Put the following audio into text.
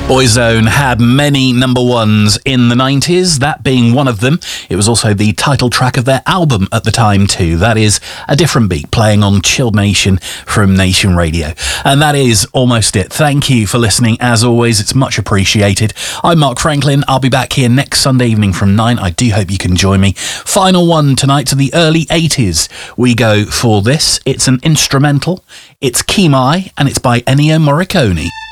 Boyzone had many number ones in the 90s, that being one of them. It was also the title track of their album at the time too. That is A Different Beat, playing on Chilled Nation from Nation Radio. And that is almost it. Thank you for listening as always, it's much appreciated. I'm Mark Franklin, I'll be back here next Sunday evening from 9. I do hope you can join me. Final one tonight to the early 80s. We go for this. It's an instrumental, it's Kimai, and it's by Ennio Morricone.